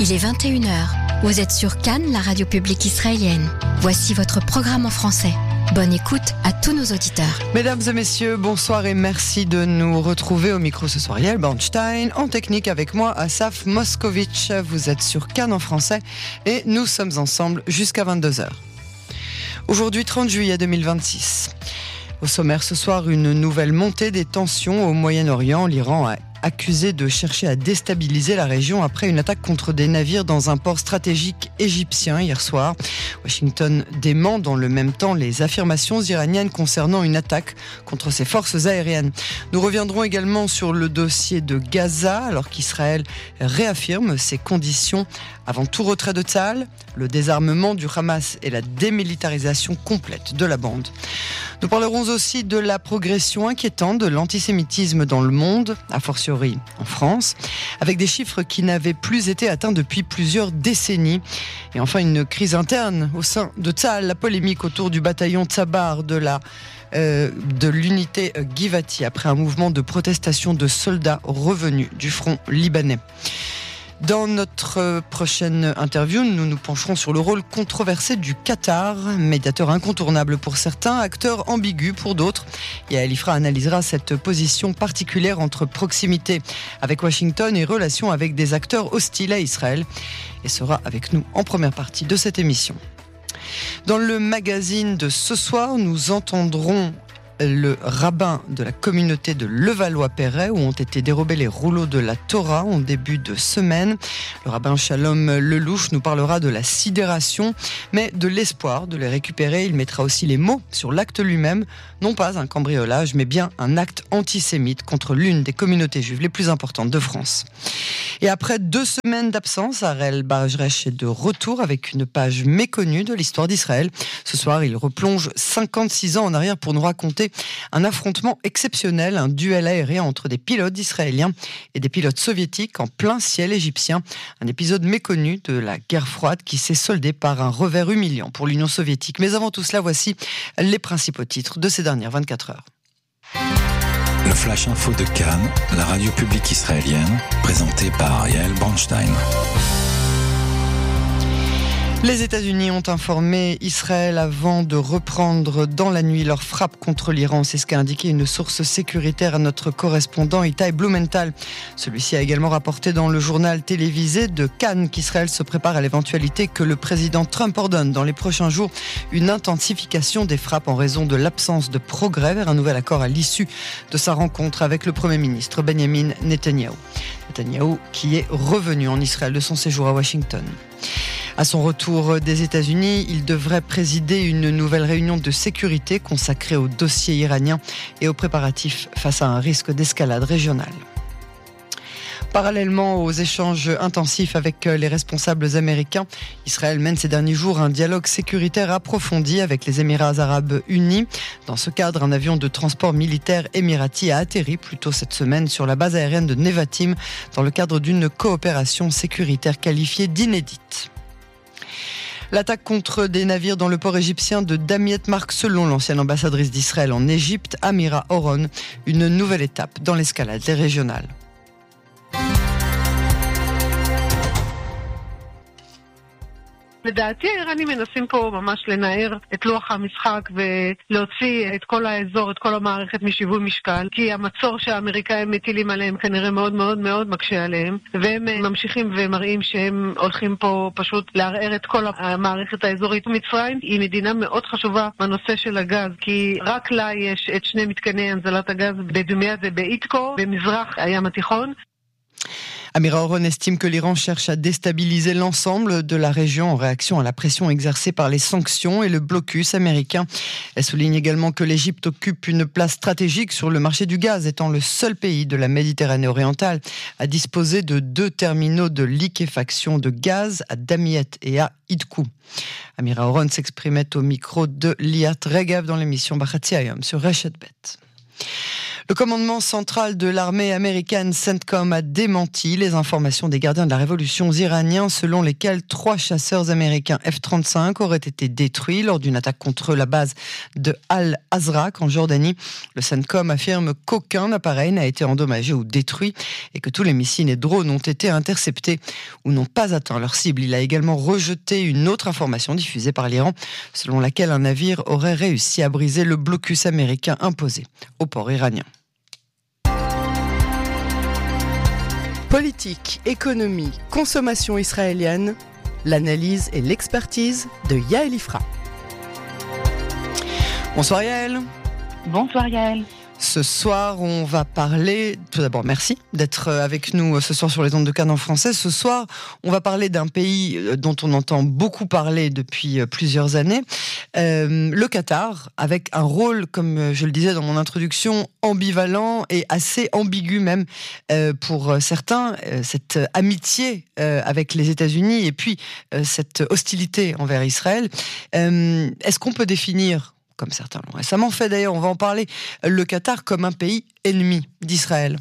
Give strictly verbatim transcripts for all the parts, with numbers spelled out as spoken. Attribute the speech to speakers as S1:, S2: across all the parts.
S1: Il est vingt et une heures. Vous êtes sur Cannes, la radio publique israélienne. Voici votre programme en français. Bonne écoute à tous nos auditeurs.
S2: Mesdames et messieurs, bonsoir et merci de nous retrouver au micro ce soir. Yael Bornstein, en technique avec moi, Asaf Moskovitch. Vous êtes sur Cannes en français et nous sommes ensemble jusqu'à vingt-deux heures. Aujourd'hui, trente juillet deux mille vingt-six. Au sommaire ce soir, une nouvelle montée des tensions au Moyen-Orient. L'Iran a accusé de chercher à déstabiliser la région après une attaque contre des navires dans un port stratégique égyptien hier soir. Washington dément dans le même temps les affirmations iraniennes concernant une attaque contre ses forces aériennes. Nous reviendrons également sur le dossier de Gaza alors qu'Israël réaffirme ses conditions avant tout retrait de Tsahal, le désarmement du Hamas et la démilitarisation complète de la bande. Nous parlerons aussi de la progression inquiétante de l'antisémitisme dans le monde, a fortiori en France, avec des chiffres qui n'avaient plus été atteints depuis plusieurs décennies. Et enfin, une crise interne au sein de Tsahal, la polémique autour du bataillon Tsabar de la euh, de l'unité Givati après un mouvement de protestation de soldats revenus du front libanais. Dans notre prochaine interview, nous nous pencherons sur le rôle controversé du Qatar, médiateur incontournable pour certains, acteur ambigu pour d'autres. Et Alifra analysera cette position particulière entre proximité avec Washington et relation avec des acteurs hostiles à Israël. Et sera avec nous en première partie de cette émission. Dans le magazine de ce soir, nous entendrons le rabbin de la communauté de Levallois-Perret où ont été dérobés les rouleaux de la Torah en début de semaine. Le rabbin Shalom Lelouch nous parlera de la sidération, mais de l'espoir de les récupérer. Il mettra aussi les mots sur l'acte lui-même, non pas un cambriolage, mais bien un acte antisémite contre l'une des communautés juives les plus importantes de France. Et après deux semaines d'absence, Ariel Barajresh est de retour avec une page méconnue de l'histoire d'Israël. Ce soir, il replonge cinquante-six ans en arrière pour nous raconter un affrontement exceptionnel, un duel aérien entre des pilotes israéliens et des pilotes soviétiques en plein ciel égyptien. Un épisode méconnu de la guerre froide qui s'est soldé par un revers humiliant pour l'Union soviétique. Mais avant tout cela, voici les principaux titres de ces dernières vingt-quatre heures.
S3: Le Flash Info de Cannes, la radio publique israélienne, présenté par Yael Bornstein.
S2: Les États-Unis ont informé Israël avant de reprendre dans la nuit leur frappe contre l'Iran. C'est ce qu'a indiqué une source sécuritaire à notre correspondant Itai Blumenthal. Celui-ci a également rapporté dans le journal télévisé de Cannes qu'Israël se prépare à l'éventualité que le président Trump ordonne dans les prochains jours une intensification des frappes en raison de l'absence de progrès vers un nouvel accord à l'issue de sa rencontre avec le Premier ministre Benjamin Netanyahu. Netanyahu qui est revenu en Israël de son séjour à Washington. À son retour des États-Unis, il devrait présider une nouvelle réunion de sécurité consacrée au dossier iranien et aux préparatifs face à un risque d'escalade régionale. Parallèlement aux échanges intensifs avec les responsables américains, Israël mène ces derniers jours un dialogue sécuritaire approfondi avec les Émirats arabes unis. Dans ce cadre, un avion de transport militaire émirati a atterri plus tôt cette semaine sur la base aérienne de Nevatim dans le cadre d'une coopération sécuritaire qualifiée d'inédite. L'attaque contre des navires dans le port égyptien de Damiette marque, selon l'ancienne ambassadrice d'Israël en Égypte, Amira Oron, une nouvelle étape dans l'escalade régionale.
S4: לדעתי האיראנים מנסים פה ממש לנער את לוח המשחק ולהוציא את כל האזור, את כל המערכת משיווי משקל, כי המצור שהאמריקאים מטילים עליהם כנראה מאוד מאוד מאוד מקשה עליהם, והם ממשיכים ומראים שהם הולכים פה פשוט לערער את כל המערכת האזורית. מצרים היא מדינה מאוד חשובה בנושא של הגז, כי רק לה יש את שני מתקני הנזלת הגז בדומיה ובאיטקו במזרח הים התיכון.
S2: Amira Oron estime que l'Iran cherche à déstabiliser l'ensemble de la région en réaction à la pression exercée par les sanctions et le blocus américain. Elle souligne également que l'Égypte occupe une place stratégique sur le marché du gaz, étant le seul pays de la Méditerranée orientale à disposer de deux terminaux de liquéfaction de gaz à Damiette et à Idkou. Amira Oron s'exprimait au micro de Liat Regev dans l'émission Bachatzi Hayom sur Reshet Bet. Le commandement central de l'armée américaine CENTCOM a démenti les informations des gardiens de la révolution iraniens selon lesquelles trois chasseurs américains F trente-cinq auraient été détruits lors d'une attaque contre la base de Al-Azraq en Jordanie. Le CENTCOM affirme qu'aucun appareil n'a été endommagé ou détruit et que tous les missiles et drones ont été interceptés ou n'ont pas atteint leur cible. Il a également rejeté une autre information diffusée par l'Iran selon laquelle un navire aurait réussi à briser le blocus américain imposé au port iranien.
S5: Politique, économie, consommation israélienne, l'analyse et l'expertise de Yael Ifra.
S2: Bonsoir Yael.
S6: Bonsoir Yael.
S2: Ce soir, on va parler... Tout d'abord, merci d'être avec nous ce soir sur les ondes de Cannes en français. Ce soir, on va parler d'un pays dont on entend beaucoup parler depuis plusieurs années, euh, le Qatar, avec un rôle, comme je le disais dans mon introduction, ambivalent et assez ambigu même euh, pour certains. Euh, cette amitié euh, avec les États-Unis et puis euh, cette hostilité envers Israël. Euh, est-ce qu'on peut définir, comme certains l'ont récemment fait d'ailleurs, on va en parler, le Qatar comme un pays ennemi d'Israël?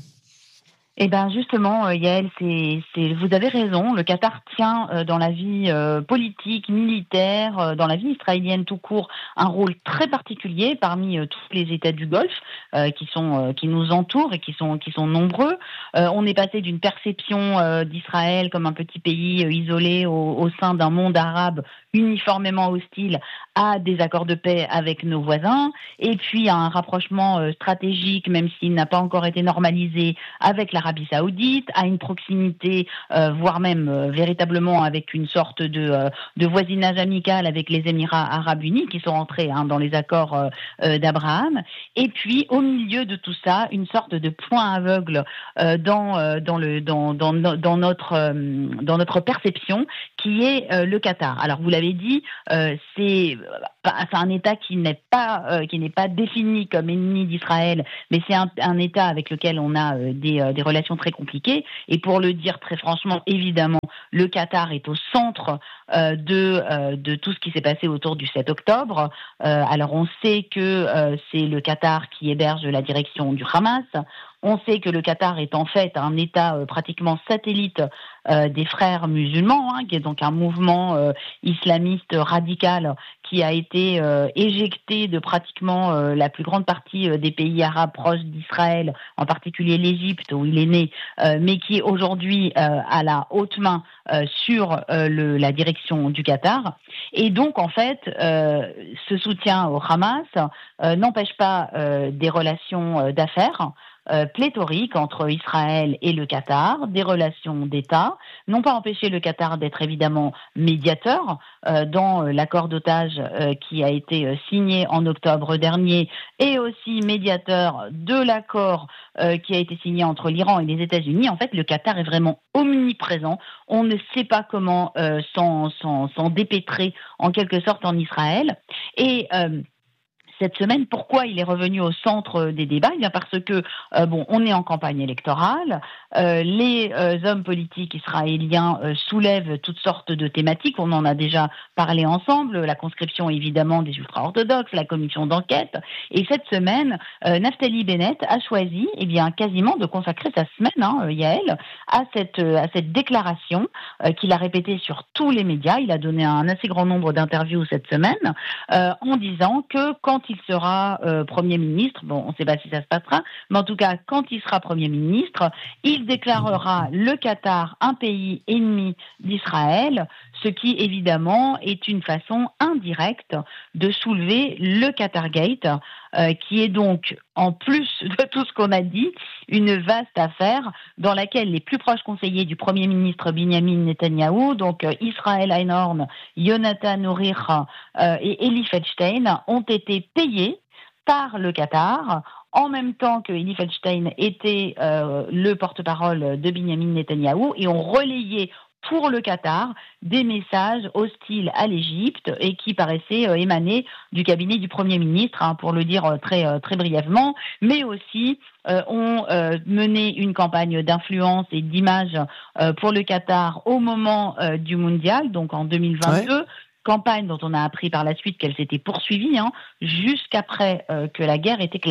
S6: Eh bien justement, Yael, c'est, c'est, vous avez raison, le Qatar tient euh, dans la vie euh, politique, militaire, euh, dans la vie israélienne tout court, un rôle très particulier parmi euh, tous les États du Golfe euh, qui, sont, euh, qui nous entourent et qui sont, qui sont nombreux. Euh, on est passé d'une perception euh, d'Israël comme un petit pays euh, isolé au, au sein d'un monde arabe uniformément hostile à des accords de paix avec nos voisins, et puis à un rapprochement euh, stratégique, même s'il n'a pas encore été normalisé, avec l'Arabie Saoudite, à une proximité, euh, voire même euh, véritablement avec une sorte de, euh, de voisinage amical avec les Émirats Arabes Unis qui sont entrés hein, dans les accords euh, euh, d'Abraham. Et puis au milieu de tout ça, une sorte de point aveugle euh, dans, euh, dans, le, dans, dans, dans, notre, euh, dans notre perception, qui est euh, le Qatar. Alors vous l'avez dit, euh, c'est, c'est un État qui n'est pas euh, qui n'est pas défini comme ennemi d'Israël, mais c'est un, un État avec lequel on a euh, des, euh, des relations très compliquées. Et pour le dire très franchement, évidemment, le Qatar est au centre euh, de euh, de tout ce qui s'est passé autour du sept octobre. Euh, alors on sait que euh, c'est le Qatar qui héberge la direction du Hamas. On sait que le Qatar est en fait un État euh, pratiquement satellite euh, des frères musulmans, hein, qui est donc un mouvement euh, islamiste radical qui a été euh, éjecté de pratiquement euh, la plus grande partie euh, des pays arabes proches d'Israël, en particulier l'Égypte où il est né, euh, mais qui est aujourd'hui euh, à la haute main euh, sur euh, le, la direction du Qatar. Et donc en fait, euh, ce soutien au Hamas euh, n'empêche pas euh, des relations euh, d'affaires Euh, pléthorique entre Israël et le Qatar, des relations d'État, n'ont pas empêché le Qatar d'être évidemment médiateur euh, dans euh, l'accord d'otages euh, qui a été euh, signé en octobre dernier, et aussi médiateur de l'accord euh, qui a été signé entre l'Iran et les États-Unis. En fait, le Qatar est vraiment omniprésent. On ne sait pas comment euh, s'en, s'en, s'en dépêtrer en quelque sorte en Israël. Et euh, cette semaine, pourquoi il est revenu au centre des débats? Eh bien parce que euh, bon, on est en campagne électorale, euh, les euh, hommes politiques israéliens euh, soulèvent toutes sortes de thématiques. On en a déjà parlé ensemble, la conscription évidemment des ultra-orthodoxes, la commission d'enquête. Et cette semaine, euh, Naftali Bennett a choisi, eh bien quasiment de consacrer sa semaine, hein, Yael, à cette à cette déclaration euh, qu'il a répétée sur tous les médias. Il a donné un assez grand nombre d'interviews cette semaine euh, en disant que quand il sera euh, Premier ministre, bon, on ne sait pas si ça se passera, mais en tout cas, quand il sera Premier ministre, il déclarera le Qatar un pays ennemi d'Israël, ce qui, évidemment, est une façon indirecte de soulever le Qatargate, euh, qui est donc, en plus de tout ce qu'on a dit, une vaste affaire dans laquelle les plus proches conseillers du Premier ministre Binyamin Netanyahou, donc euh, Israël Einhorn, Yonatan Ourir euh, et Eli Feldstein, ont été payés par le Qatar, en même temps que Eli Feldstein était euh, le porte-parole de Binyamin Netanyahou, et ont relayé pour le Qatar des messages hostiles à l'Égypte et qui paraissaient euh, émaner du cabinet du Premier ministre, hein, pour le dire euh, très, euh, très brièvement, mais aussi euh, ont euh, mené une campagne d'influence et d'image euh, pour le Qatar au moment euh, du Mondial, donc en deux mille vingt-deux. Ouais. Campagne dont on a appris par la suite qu'elle s'était poursuivie, hein, jusqu'après euh, que la guerre ait éclaté.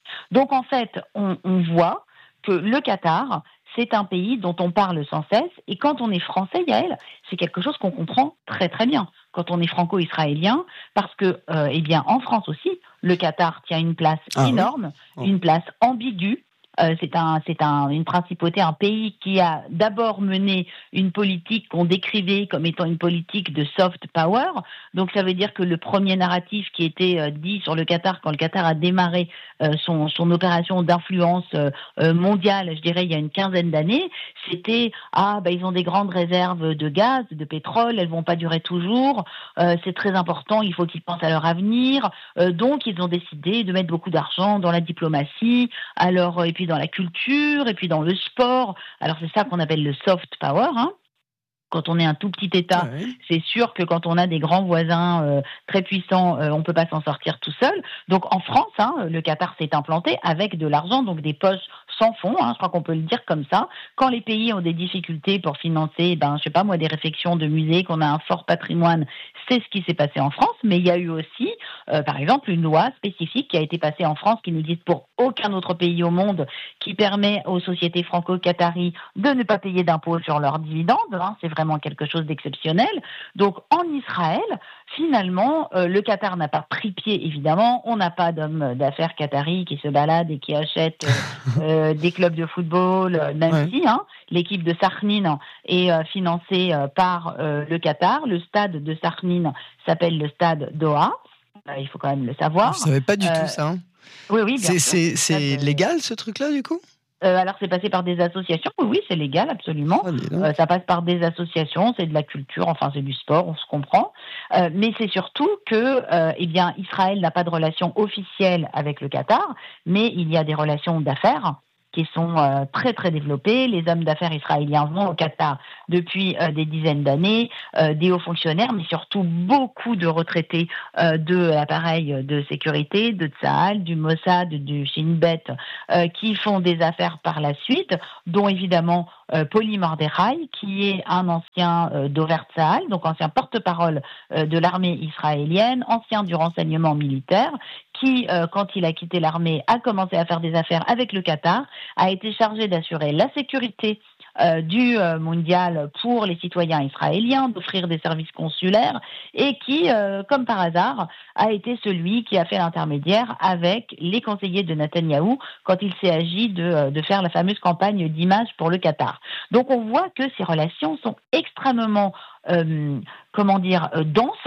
S6: Donc en fait, on, on voit que le Qatar, c'est un pays dont on parle sans cesse, et quand on est français, Yael, c'est quelque chose qu'on comprend très très bien, quand on est franco-israélien, parce que, euh, eh bien, en France aussi, le Qatar tient une place
S2: ah,
S6: énorme,
S2: oui. oh.
S6: une place ambiguë. Euh, c'est un, c'est un, une principauté, un pays qui a d'abord mené une politique qu'on décrivait comme étant une politique de soft power. Donc ça veut dire que le premier narratif qui était euh, dit sur le Qatar quand le Qatar a démarré euh, son, son opération d'influence euh, mondiale, je dirais il y a une quinzaine d'années, c'était ah bah ils ont des grandes réserves de gaz, de pétrole, elles vont pas durer toujours, euh, c'est très important, il faut qu'ils pensent à leur avenir. Euh, donc ils ont décidé de mettre beaucoup d'argent dans la diplomatie, alors et puis dans la culture, et puis dans le sport. Alors c'est ça qu'on appelle le soft power, hein. Quand on est un tout petit État, ouais. c'est sûr que quand on a des grands voisins euh, très puissants, euh, on ne peut pas s'en sortir tout seul. Donc en France, hein, le Qatar s'est implanté avec de l'argent, donc des poches sans fond, hein, je crois qu'on peut le dire comme ça. Quand les pays ont des difficultés pour financer, ben, je sais pas moi, des réfections de musées, qu'on a un fort patrimoine, c'est ce qui s'est passé en France. Mais il y a eu aussi, euh, par exemple, une loi spécifique qui a été passée en France, qui n'existe pour aucun autre pays au monde, qui permet aux sociétés franco-qataries de ne pas payer d'impôts sur leurs dividendes. Hein, c'est vraiment quelque chose d'exceptionnel. Donc en Israël, finalement, euh, le Qatar n'a pas pris pied, évidemment. On n'a pas d'hommes d'affaires qataris qui se baladent et qui achètent euh, euh, des clubs de football, euh, même ouais. si hein, l'équipe de Sakhnin est euh, financée euh, par euh, le Qatar. Le stade de Sakhnin s'appelle le stade Doha. Euh, il faut quand même le savoir.
S2: Je ne savais pas du euh, tout ça. Hein.
S6: Oui, oui, bien
S2: c'est,
S6: sûr.
S2: C'est, c'est de... légal ce truc-là, du coup ?
S6: Euh, alors, c'est passé par des associations. Oui, oui, c'est légal, absolument. Oh, euh, ça passe par des associations, c'est de la culture, enfin, c'est du sport, on se comprend. Euh, mais c'est surtout que, euh, eh bien, Israël n'a pas de relation officielle avec le Qatar, mais il y a des relations d'affaires qui sont euh, très très développées. Les hommes d'affaires israéliens vont au Qatar depuis euh, des dizaines d'années, euh, des hauts fonctionnaires, mais surtout beaucoup de retraités euh, de l'appareil de sécurité, de Tsahal, du Mossad, du Shin Bet, euh, qui font des affaires par la suite, dont évidemment euh, Poli Mordechai, qui est un ancien euh, d'Over Tsahal, donc ancien porte-parole euh, de l'armée israélienne, ancien du renseignement militaire, qui, euh, quand il a quitté l'armée, a commencé à faire des affaires avec le Qatar, a été chargé d'assurer la sécurité euh, du euh, mondial pour les citoyens israéliens, d'offrir des services consulaires, et qui, euh, comme par hasard, a été celui qui a fait l'intermédiaire avec les conseillers de Netanyahou quand il s'est agi de, de faire la fameuse campagne d'image pour le Qatar. Donc on voit que ces relations sont extrêmement, euh, comment dire, euh, denses,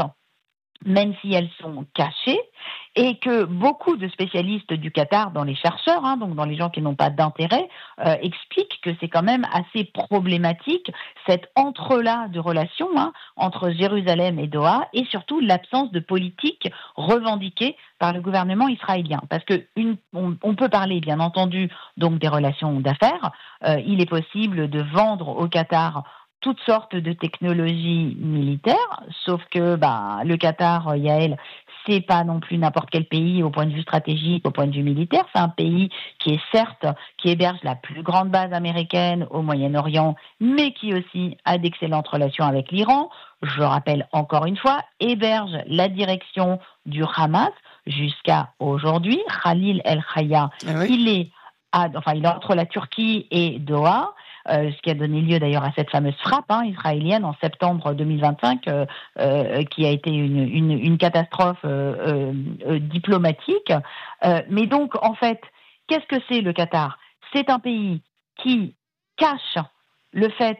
S6: même si elles sont cachées, et que beaucoup de spécialistes du Qatar, dans les chercheurs, hein, donc dans les gens qui n'ont pas d'intérêt, euh, expliquent que c'est quand même assez problématique, cet entrelac de relations hein, entre Jérusalem et Doha, et surtout l'absence de politique revendiquée par le gouvernement israélien. Parce que une, on, on peut parler, bien entendu, donc des relations d'affaires. Euh, il est possible de vendre au Qatar toutes sortes de technologies militaires, sauf que bah, le Qatar, Yael, c'est pas non plus n'importe quel pays au point de vue stratégique, au point de vue militaire. C'est un pays qui est certes, qui héberge la plus grande base américaine au Moyen-Orient, mais qui aussi a d'excellentes relations avec l'Iran. Je rappelle encore une fois, héberge la direction du Hamas jusqu'à aujourd'hui. Khalil El-Haya, ah oui. il est à, enfin, il est entre la Turquie et Doha. Euh, ce qui a donné lieu d'ailleurs à cette fameuse frappe hein, israélienne en septembre deux mille vingt-cinq, euh, euh, qui a été une, une, une catastrophe euh, euh, diplomatique. Euh, mais donc, en fait, qu'est-ce que c'est le Qatar ? C'est un pays qui cache le fait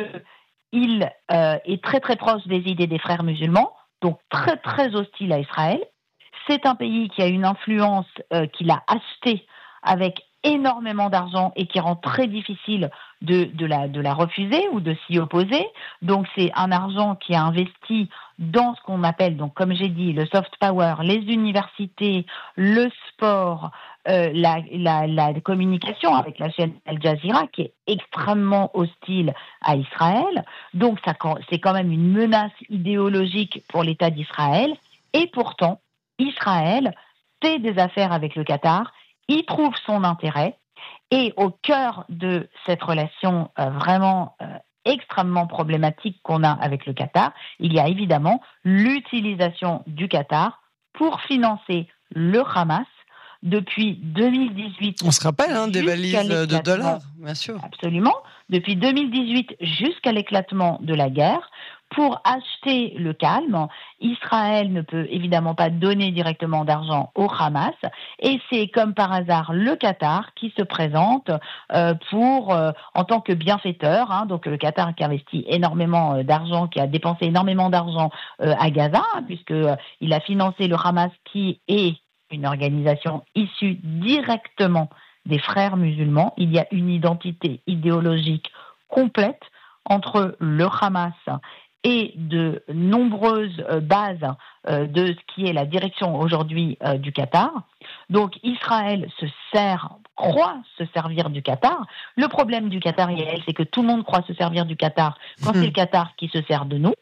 S6: qu'il euh, est très très proche des idées des frères musulmans, donc très très hostile à Israël. C'est un pays qui a une influence euh, qu'il a achetée avec énormément d'argent et qui rend très difficile de, de, la, de la refuser ou de s'y opposer. Donc c'est un argent qui est investi dans ce qu'on appelle, donc comme j'ai dit, le soft power, les universités, le sport, euh, la, la, la communication avec la chaîne Al Jazeera qui est extrêmement hostile à Israël. Donc ça, c'est quand même une menace idéologique pour l'État d'Israël. Et pourtant, Israël fait des affaires avec le Qatar. Il trouve son intérêt et au cœur de cette relation euh, vraiment euh, extrêmement problématique qu'on a avec le Qatar, il y a évidemment l'utilisation du Qatar pour financer le Hamas depuis deux mille dix-huit.
S2: On se rappelle hein, des valises de dollars, bien sûr.
S6: Absolument. Depuis deux mille dix-huit jusqu'à l'éclatement de la guerre, pour acheter le calme, Israël ne peut évidemment pas donner directement d'argent au Hamas, et c'est comme par hasard le Qatar qui se présente euh, pour euh, en tant que bienfaiteur. Hein, donc le Qatar qui investit énormément euh, d'argent, qui a dépensé énormément d'argent euh, à Gaza, hein, puisque euh, il a financé le Hamas, qui est une organisation issue directement des frères musulmans. Il y a une identité idéologique complète entre le Hamas et de nombreuses euh, bases euh, de ce qui est la direction aujourd'hui euh, du Qatar. Donc Israël se sert, croit se servir du Qatar. Le problème du Qatar, Yael, c'est que tout le monde croit se servir du Qatar quand mmh. c'est le Qatar qui se sert de nous.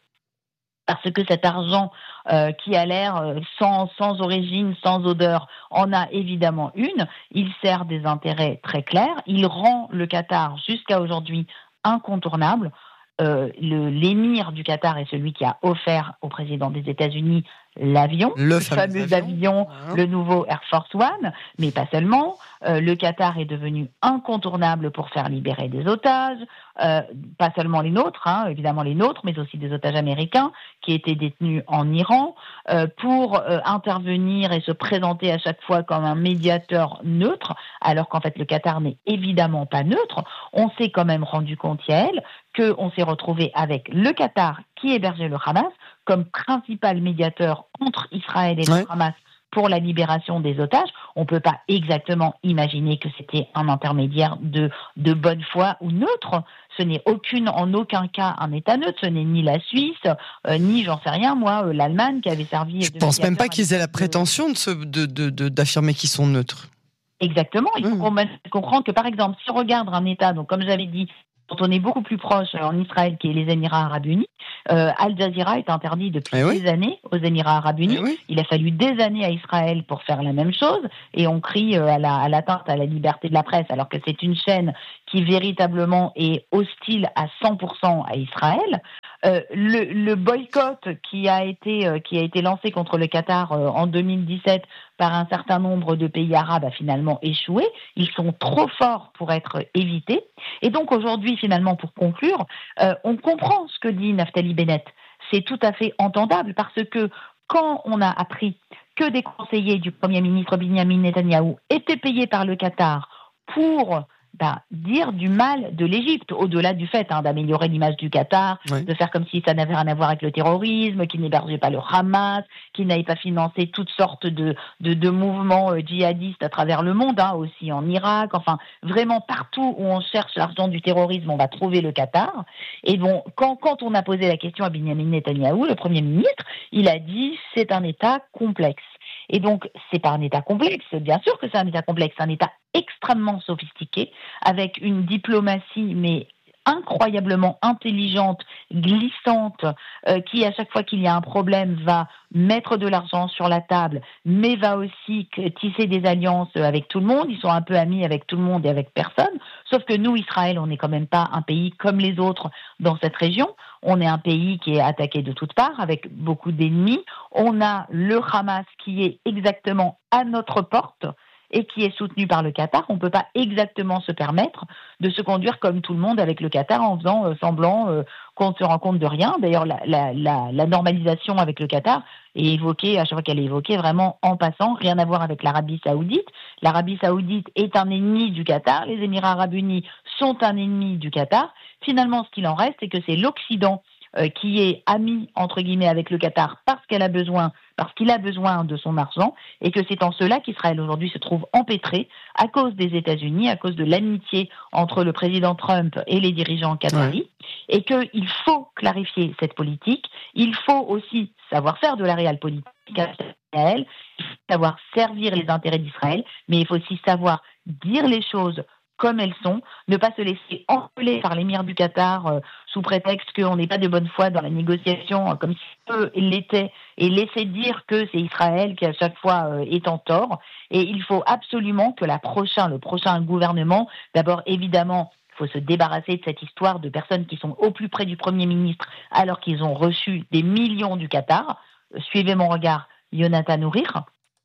S6: Parce que cet argent euh, qui a l'air euh, sans, sans origine, sans odeur, en a évidemment une. Il sert des intérêts très clairs. Il rend le Qatar, jusqu'à aujourd'hui, incontournable. Euh, le, l'émir du Qatar est celui qui a offert au président des États-Unis l'avion, le, le fameux, fameux avion, avion le nouveau Air Force One, mais pas seulement. Euh, le Qatar est devenu incontournable pour faire libérer des otages, euh, pas seulement les nôtres, hein, évidemment les nôtres, mais aussi des otages américains qui étaient détenus en Iran, euh, pour euh, intervenir et se présenter à chaque fois comme un médiateur neutre, alors qu'en fait le Qatar n'est évidemment pas neutre. On s'est quand même rendu compte, Yael, qu'on s'est retrouvé avec le Qatar qui hébergeait le Hamas comme principal médiateur entre Israël et ouais. le Hamas pour la libération des otages. On ne peut pas exactement imaginer que c'était un intermédiaire de, de bonne foi ou neutre. Ce n'est aucune, en aucun cas un État neutre. Ce n'est ni la Suisse, euh, ni, j'en sais rien, moi, euh, l'Allemagne qui avait servi...
S2: Je ne pense même pas qu'ils aient la prétention de se, de, de, de, d'affirmer qu'ils sont neutres.
S6: Exactement. Il faut mmh. comprendre que, par exemple, si on regarde un État, donc comme j'avais dit, dont on est beaucoup plus proche en Israël, qui est les Émirats Arabes Unis, euh, Al Jazeera est interdit depuis eh oui. des années aux Émirats Arabes Unis. Eh oui. Il a fallu des années à Israël pour faire la même chose, et on crie euh, à, la, à l'atteinte à la liberté de la presse, alors que c'est une chaîne qui véritablement est hostile à cent pour cent à Israël. Euh, le, le boycott qui a été euh, qui a été lancé contre le Qatar euh, en deux mille dix-sept par un certain nombre de pays arabes a finalement échoué. Ils sont trop forts pour être évités. Et donc aujourd'hui, finalement, pour conclure, euh, on comprend ce que dit Naftali Bennett. C'est tout à fait entendable parce que quand on a appris que des conseillers du Premier ministre Benyamin Netanyahou étaient payés par le Qatar pour Ben, dire du mal de l'Égypte, au-delà du fait hein, d'améliorer l'image du Qatar, oui. de faire comme si ça n'avait rien à voir avec le terrorisme, qu'il n'hébergeait pas le Hamas, qu'il n'avait pas financé toutes sortes de, de, de mouvements euh, djihadistes à travers le monde, hein, aussi en Irak, enfin vraiment partout où on cherche l'argent du terrorisme, on va trouver le Qatar. Et bon, quand, quand on a posé la question à Benyamin Netanyahou, le Premier ministre, il a dit c'est un État complexe. Et donc, c'est pas un État complexe, bien sûr que c'est un État complexe, c'est un État extrêmement sophistiqué, avec une diplomatie, mais incroyablement intelligente, glissante, euh, qui, à chaque fois qu'il y a un problème, va mettre de l'argent sur la table, mais va aussi tisser des alliances avec tout le monde. Ils sont un peu amis avec tout le monde et avec personne. Sauf que nous, Israël, on n'est quand même pas un pays comme les autres dans cette région. On est un pays qui est attaqué de toutes parts, avec beaucoup d'ennemis. On a le Hamas qui est exactement à notre porte et qui est soutenu par le Qatar. On ne peut pas exactement se permettre de se conduire comme tout le monde avec le Qatar en faisant euh, semblant euh, qu'on ne se rend compte de rien. D'ailleurs, la, la, la, la normalisation avec le Qatar est évoquée, à chaque fois qu'elle est évoquée, vraiment en passant, rien à voir avec l'Arabie Saoudite. L'Arabie Saoudite est un ennemi du Qatar, les Émirats Arabes Unis sont un ennemi du Qatar. Finalement, ce qu'il en reste, c'est que c'est l'Occident euh, qui est ami, entre guillemets, avec le Qatar parce qu'elle a besoin, parce qu'il a besoin de son argent, et que c'est en cela qu'Israël aujourd'hui se trouve empêtré à cause des États-Unis, à cause de l'amitié entre le président Trump et les dirigeants qataris, ouais. et qu'il faut clarifier cette politique. Il faut aussi savoir faire de la réelle politique à Israël, il faut savoir servir les intérêts d'Israël, mais il faut aussi savoir dire les choses comme elles sont, ne pas se laisser enrôler par l'émir du Qatar euh, sous prétexte qu'on n'est pas de bonne foi dans la négociation, euh, comme si eux l'étaient, et laisser dire que c'est Israël qui à chaque fois euh, est en tort. Et il faut absolument que la prochain, le prochain gouvernement, d'abord évidemment, il faut se débarrasser de cette histoire de personnes qui sont au plus près du Premier ministre alors qu'ils ont reçu des millions du Qatar. Euh, suivez mon regard, Yonatan Ourir.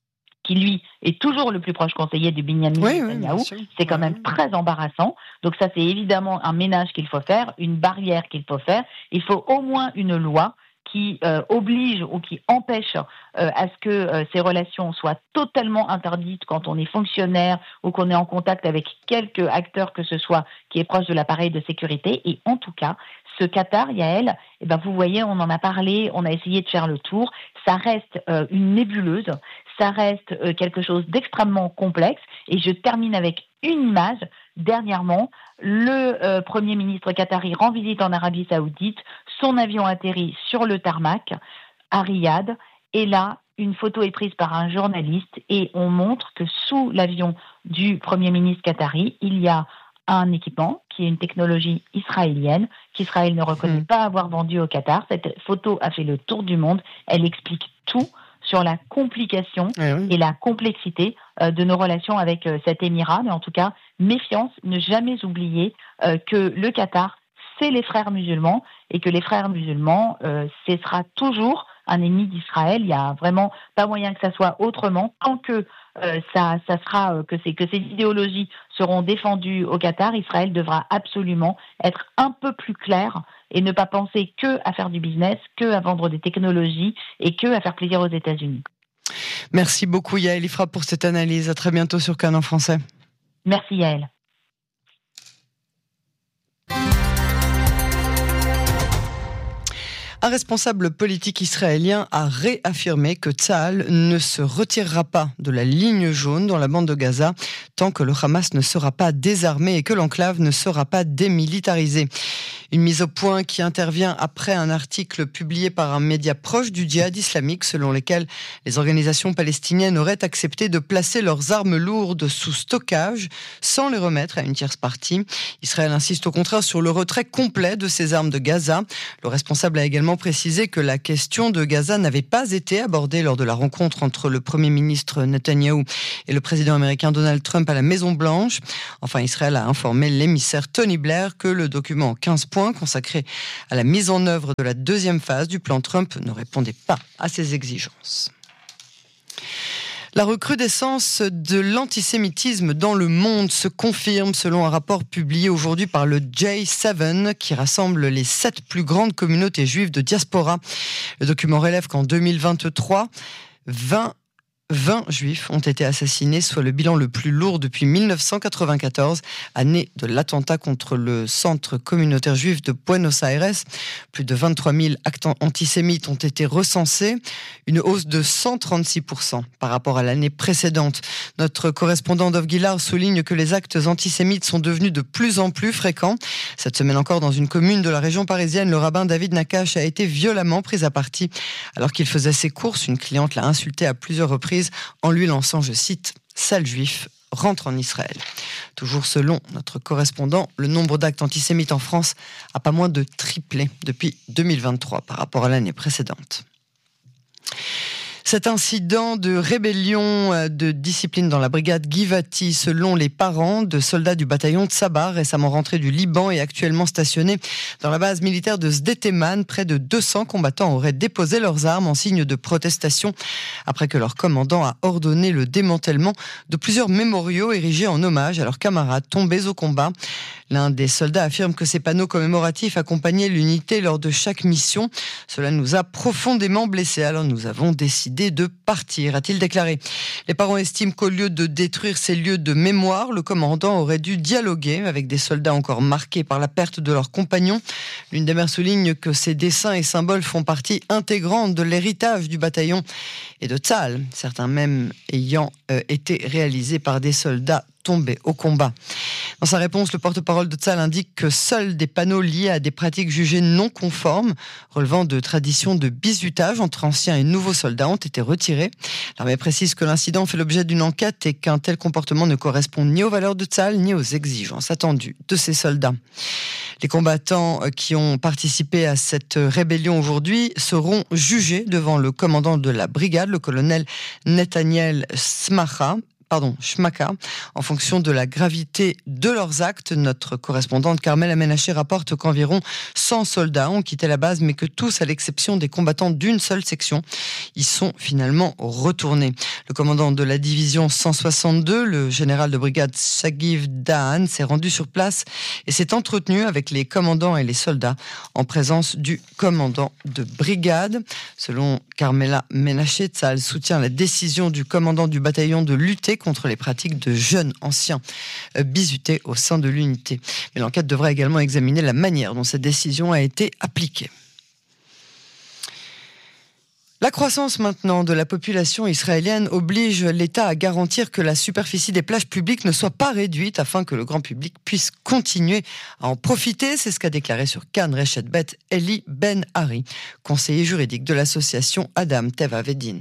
S6: qui lui est toujours le plus proche conseiller de Benyamin
S2: oui,
S6: Netanyahou,
S2: oui,
S6: c'est quand
S2: oui.
S6: même très embarrassant. Donc ça, c'est évidemment un ménage qu'il faut faire, une barrière qu'il faut faire. Il faut au moins une loi qui euh, oblige ou qui empêche euh, à ce que euh, ces relations soient totalement interdites quand on est fonctionnaire ou qu'on est en contact avec quelque acteur que ce soit qui est proche de l'appareil de sécurité. Et en tout cas, ce Qatar, Yael, eh ben vous voyez, on en a parlé, on a essayé de faire le tour. Ça reste euh, une nébuleuse, ça reste euh, quelque chose d'extrêmement complexe. Et je termine avec une image. Dernièrement, le euh, Premier ministre qatari rend visite en Arabie Saoudite. Son avion atterrit sur le tarmac à Riyad. Et là, une photo est prise par un journaliste et on montre que sous l'avion du Premier ministre qatari, il y a un équipement qui est une technologie israélienne qu'Israël ne reconnaît mmh. pas avoir vendu au Qatar. Cette photo a fait le tour du monde. Elle explique tout sur la complication eh oui. et la complexité euh, de nos relations avec euh, cet émirat. Mais en tout cas, méfiance, ne jamais oublier euh, que le Qatar, c'est les frères musulmans et que les frères musulmans, euh, ce sera toujours un ennemi d'Israël. Il n'y a vraiment pas moyen que ça soit autrement. Tant que euh, ça, ça sera, euh, que, c'est, que ces idéologies seront défendues au Qatar, Israël devra absolument être un peu plus clair et ne pas penser que à faire du business, que à vendre des technologies et que à faire plaisir aux États-Unis.
S2: Merci beaucoup Yael Ifra pour cette analyse. À très bientôt sur Cannes en français.
S6: Merci Yael.
S2: Un responsable politique israélien a réaffirmé que Tsahal ne se retirera pas de la ligne jaune dans la bande de Gaza tant que le Hamas ne sera pas désarmé et que l'enclave ne sera pas démilitarisée. Une mise au point qui intervient après un article publié par un média proche du djihad islamique selon lequel les organisations palestiniennes auraient accepté de placer leurs armes lourdes sous stockage sans les remettre à une tierce partie. Israël insiste au contraire sur le retrait complet de ses armes de Gaza. Le responsable a également précisé que la question de Gaza n'avait pas été abordée lors de la rencontre entre le Premier ministre Netanyahou et le président américain Donald Trump à la Maison-Blanche. Enfin, Israël a informé l'émissaire Tony Blair que le document en quinze points consacré à la mise en œuvre de la deuxième phase du plan Trump ne répondait pas à ses exigences. La recrudescence de l'antisémitisme dans le monde se confirme selon un rapport publié aujourd'hui par le J sept qui rassemble les sept plus grandes communautés juives de diaspora. Le document relève qu'en deux mille vingt-trois, vingt vingt juifs ont été assassinés, soit le bilan le plus lourd depuis mille neuf cent quatre-vingt-quatorze, année de l'attentat contre le centre communautaire juif de Buenos Aires. Plus de vingt-trois mille actes antisémites ont été recensés, une hausse de cent trente-six pour cent par rapport à l'année précédente. Notre correspondant Dov Gilard souligne que les actes antisémites sont devenus de plus en plus fréquents. Cette semaine encore, dans une commune de la région parisienne, le rabbin David Nakash a été violemment pris à partie. Alors qu'il faisait ses courses, une cliente l'a insulté à plusieurs reprises en lui lançant, je cite, « Sale juif, rentre en Israël ». Toujours selon notre correspondant, le nombre d'actes antisémites en France a pas moins de triplé depuis deux mille vingt-trois par rapport à l'année précédente. Cet incident de rébellion de discipline dans la brigade Givati, selon les parents de soldats du bataillon Tsabar, récemment rentrés du Liban et actuellement stationnés dans la base militaire de Sdeteman, près de deux cents combattants auraient déposé leurs armes en signe de protestation après que leur commandant a ordonné le démantèlement de plusieurs mémoriaux érigés en hommage à leurs camarades tombés au combat. L'un des soldats affirme que ces panneaux commémoratifs accompagnaient l'unité lors de chaque mission. Cela nous a profondément blessés, alors nous avons décidé de partir, a-t-il déclaré. Les parents estiment qu'au lieu de détruire ces lieux de mémoire, le commandant aurait dû dialoguer avec des soldats encore marqués par la perte de leurs compagnons. L'une des mères souligne que ces dessins et symboles font partie intégrante de l'héritage du bataillon et de Tsahal, certains même ayant euh, été réalisés par des soldats tombés au combat. Dans sa réponse, le porte-parole de Tsahal indique que seuls des panneaux liés à des pratiques jugées non conformes, relevant de traditions de bizutage entre anciens et nouveaux soldats, ont été retirés. L'armée précise que l'incident fait l'objet d'une enquête et qu'un tel comportement ne correspond ni aux valeurs de Tsahal ni aux exigences attendues de ses soldats. Les combattants qui ont participé à cette rébellion aujourd'hui seront jugés devant le commandant de la brigade, le colonel Netaniel Smacha, pardon, Shmaka, en fonction de la gravité de leurs actes. Notre correspondante Carmela Menaché rapporte qu'environ cent soldats ont quitté la base, mais que tous, à l'exception des combattants d'une seule section, y sont finalement retournés. Le commandant de la division cent soixante-deux, le général de brigade Sagiv Dahan, s'est rendu sur place et s'est entretenu avec les commandants et les soldats en présence du commandant de brigade. Selon Carmela Menaché, Tsahal soutient la décision du commandant du bataillon de lutter contre les pratiques de jeunes anciens bizutés au sein de l'unité. Mais l'enquête devra également examiner la manière dont cette décision a été appliquée. La croissance maintenant de la population israélienne oblige l'État à garantir que la superficie des plages publiques ne soit pas réduite afin que le grand public puisse continuer à en profiter. C'est ce qu'a déclaré sur Kan Reshet Bet Eli Ben Ari, conseiller juridique de l'association Adam Teva Vedin.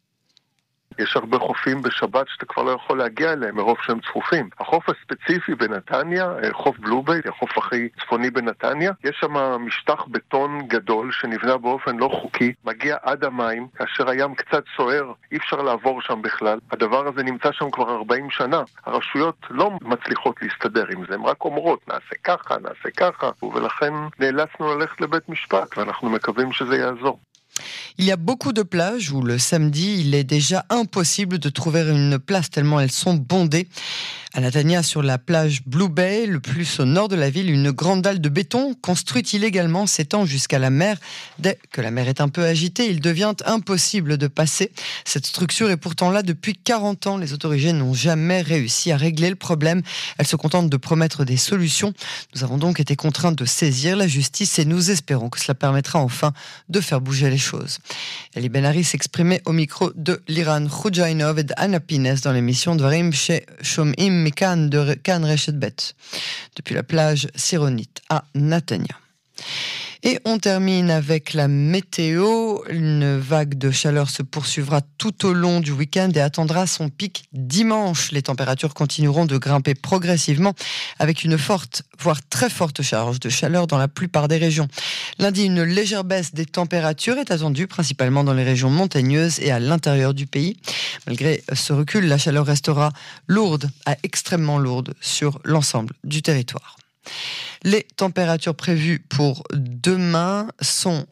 S7: יש הרבה חופים בשבת שאתה כבר לא יכול להגיע אליהם מרוב שהם צפופים. החוף הספציפי בנתניה, חוף בלוביי, החוף הכי צפוני בנתניה, יש שם משטח בטון גדול שנבנה באופן לא חוקי, מגיע עד המים, כאשר הים קצת סוער, אי אפשר לעבור שם בכלל. הדבר הזה נמצא שם כבר ארבעים שנה. הרשויות לא מצליחות להסתדר עם זה, הן רק אומרות, נעשה ככה, נעשה ככה, ולכן נאלצנו ללכת לבית משפט, ואנחנו מקווים שזה יעזור.
S2: Il y a beaucoup de plages où le samedi, il est déjà impossible de trouver une place tellement elles sont bondées. À Netanya, sur la plage Blue Bay, le plus au nord de la ville, une grande dalle de béton construite illégalement s'étend jusqu'à la mer. Dès que la mer est un peu agitée, il devient impossible de passer. Cette structure est pourtant là depuis quarante ans. Les autorités n'ont jamais réussi à régler le problème. Elles se contentent de promettre des solutions. Nous avons donc été contraints de saisir la justice et nous espérons que cela permettra enfin de faire bouger les choses. Eli Ben Ari s'exprimait au micro de Liran Khoudjainov et d'Anna Pines dans l'émission Dvarim chez Shomim Mikan de Kan Reshet Bet, depuis la plage Sironite à Netanya. Et on termine avec la météo. Une vague de chaleur se poursuivra tout au long du week-end et attendra son pic dimanche. Les températures continueront de grimper progressivement avec une forte, voire très forte charge de chaleur dans la plupart des régions. Lundi, une légère baisse des températures est attendue, principalement dans les régions montagneuses et à l'intérieur du pays. Malgré ce recul, la chaleur restera lourde à extrêmement lourde sur l'ensemble du territoire. Les températures prévues pour demain sont